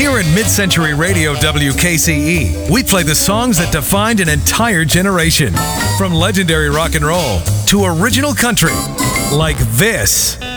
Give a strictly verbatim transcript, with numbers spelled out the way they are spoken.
Here at Mid-Century Radio W K C E, we play the songs that defined an entire generation. From legendary rock and roll to original country, like this.